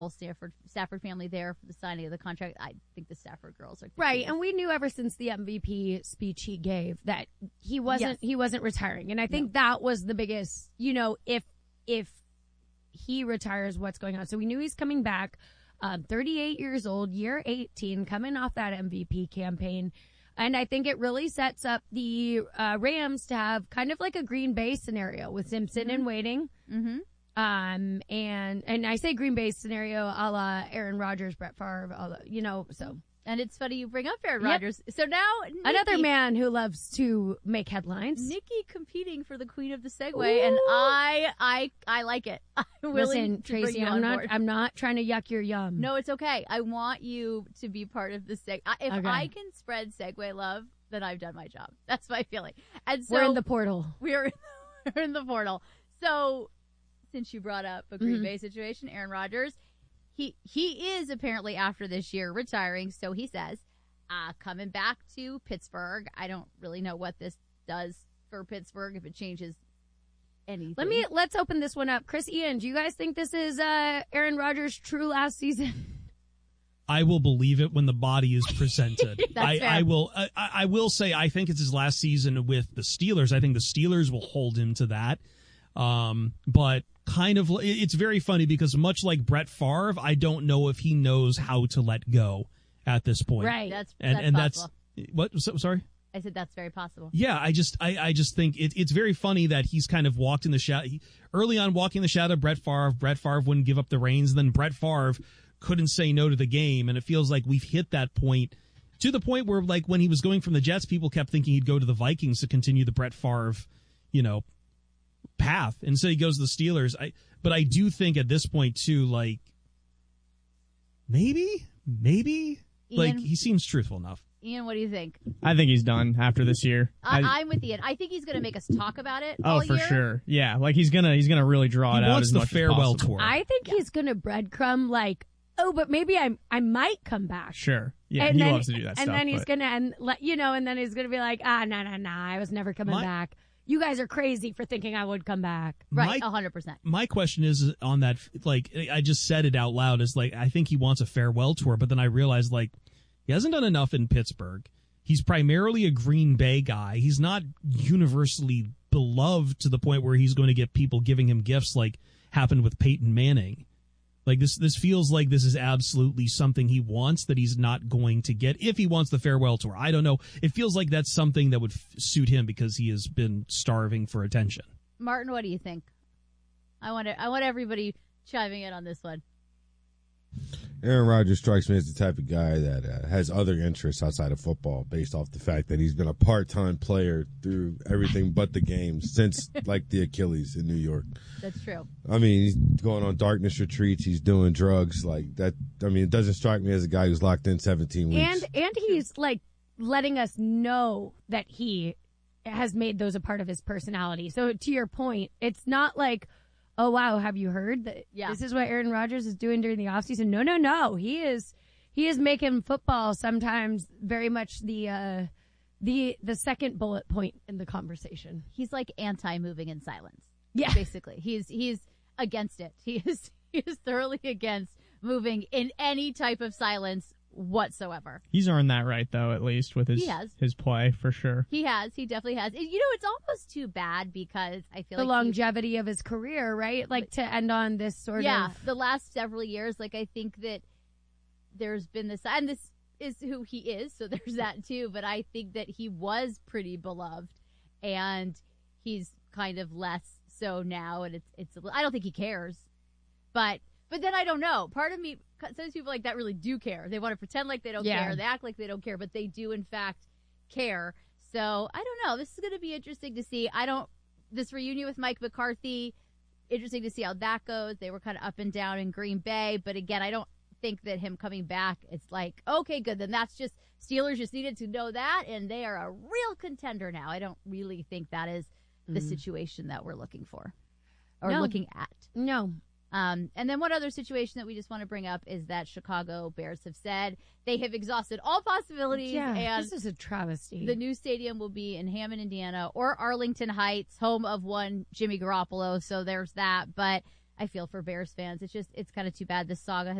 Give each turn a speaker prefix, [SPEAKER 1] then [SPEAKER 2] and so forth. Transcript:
[SPEAKER 1] Stafford family there for the signing of the contract. I think the Stafford girls are
[SPEAKER 2] right, and we knew ever since the MVP speech he gave that he wasn't retiring, and I think that was the biggest. If he retires, what's going on? So we knew he's coming back. 38 years old, year 18, coming off that MVP campaign. And I think it really sets up the Rams to have kind of like a Green Bay scenario with Simpson and waiting.
[SPEAKER 1] Mm-hmm.
[SPEAKER 2] And I say Green Bay scenario a la Aaron Rodgers, Brett Favre, so.
[SPEAKER 1] And it's funny you bring up Aaron Rodgers. So now Nikki,
[SPEAKER 2] another man who loves to make headlines.
[SPEAKER 1] Nikki competing for the queen of the Segway, and I like it. I'm willing
[SPEAKER 2] Listen,
[SPEAKER 1] to bring
[SPEAKER 2] Tracy,
[SPEAKER 1] you on board.
[SPEAKER 2] I'm not trying to yuck your yum.
[SPEAKER 1] No, it's okay. I want you to be part of the Segway. If I can spread Segway love, then I've done my job. That's my feeling. And so
[SPEAKER 2] we're in the portal.
[SPEAKER 1] We're in the portal. So since you brought up a Green Bay situation, Aaron Rodgers. He is apparently after this year retiring, so he says, coming back to Pittsburgh. I don't really know what this does for Pittsburgh, if it changes anything.
[SPEAKER 2] Let's open this one up. Chris, Ian, do you guys think this is Aaron Rodgers' true last season?
[SPEAKER 3] I will believe it when the body is presented.
[SPEAKER 1] I
[SPEAKER 3] will say I think it's his last season with the Steelers. I think the Steelers will hold him to that. But kind of, it's very funny because much like Brett Favre, I don't know if he knows how to let go at this point.
[SPEAKER 1] Right. That's
[SPEAKER 3] what? Sorry?
[SPEAKER 1] I said that's very possible.
[SPEAKER 3] Yeah, I just think it's very funny that he's kind of walked in the shadow. Early on, walking in the shadow of Brett Favre. Brett Favre wouldn't give up the reins. Then Brett Favre couldn't say no to the game. And it feels like we've hit that point, to the point where, like, when he was going from the Jets, people kept thinking he'd go to the Vikings to continue the Brett Favre, path, and so he goes to the Steelers. But I do think at this point too, like, maybe
[SPEAKER 1] Ian,
[SPEAKER 3] like, he seems truthful enough.
[SPEAKER 1] Ian, what do you think?
[SPEAKER 4] I think he's done after this year.
[SPEAKER 1] I'm with Ian. I think he's going to make us talk about it.
[SPEAKER 4] Oh,
[SPEAKER 1] all
[SPEAKER 4] for
[SPEAKER 1] year.
[SPEAKER 4] sure. Yeah, like he's gonna really draw it out.
[SPEAKER 3] He wants
[SPEAKER 4] as
[SPEAKER 3] the
[SPEAKER 4] much
[SPEAKER 3] farewell
[SPEAKER 4] as possible.
[SPEAKER 3] tour.
[SPEAKER 2] I think he's going to breadcrumb like, but maybe I might come back.
[SPEAKER 4] Sure. Yeah,
[SPEAKER 2] and
[SPEAKER 4] he
[SPEAKER 2] then,
[SPEAKER 4] loves to do that stuff.
[SPEAKER 2] And then he's going to, and then he's going to be like, no, I was never coming back. You guys are crazy for thinking I would come back.
[SPEAKER 1] Right, 100%.
[SPEAKER 3] My question is on that, like, I just said it out loud, is like, I think he wants a farewell tour, but then I realized, like, he hasn't done enough in Pittsburgh. He's primarily a Green Bay guy. He's not universally beloved to the point where he's going to get people giving him gifts like happened with Peyton Manning. Like, this feels like this is absolutely something he wants that he's not going to get if he wants the farewell tour. I don't know. It feels like that's something that would suit him because he has been starving for attention.
[SPEAKER 1] Martin, what do you think? I want everybody chiming in on this one.
[SPEAKER 5] Aaron Rodgers strikes me as the type of guy that has other interests outside of football, based off the fact that he's been a part-time player through everything but the games since, like, the Achilles in New York.
[SPEAKER 1] That's true.
[SPEAKER 5] I mean, he's going on darkness retreats. He's doing drugs like that. I mean, it doesn't strike me as a guy who's locked in 17 weeks.
[SPEAKER 2] And he's, like, letting us know that he has made those a part of his personality. So to your point, it's not like, oh, wow, have you heard that this is what Aaron Rodgers is doing during the offseason? No. He is making football sometimes very much the second bullet point in the conversation.
[SPEAKER 1] He's like anti-moving in silence.
[SPEAKER 2] Yeah.
[SPEAKER 1] Basically. He's against it. He is thoroughly against moving in any type of silence whatsoever.
[SPEAKER 4] He's earned that right, though, at least with his play, for sure.
[SPEAKER 1] He definitely has. It's almost too bad because I feel
[SPEAKER 2] the
[SPEAKER 1] like
[SPEAKER 2] longevity of his career, right? Like, to end on this sort of...
[SPEAKER 1] Yeah, the last several years, like, I think that there's been this, and this is who he is, so there's that too, but I think that he was pretty beloved, and he's kind of less so now, and it's I don't think he cares, but then I don't know. Part of me, some people like that really do care. They want to pretend like they don't care. They act like they don't care, but they do, in fact, care. So, I don't know. This is going to be interesting to see. This reunion with Mike McCarthy, interesting to see how that goes. They were kind of up and down in Green Bay. But, again, I don't think that him coming back, it's like, okay, good. Then that's just, Steelers just needed to know that, and they are a real contender now. I don't really think that is the situation that we're looking for or looking at.
[SPEAKER 2] No.
[SPEAKER 1] And then one other situation that we just want to bring up is that Chicago Bears have said they have exhausted all possibilities.
[SPEAKER 2] Yeah,
[SPEAKER 1] and
[SPEAKER 2] this is a travesty.
[SPEAKER 1] The new stadium will be in Hammond, Indiana, or Arlington Heights, home of one Jimmy Garoppolo. So there's that. But I feel for Bears fans. It's kind of too bad this saga has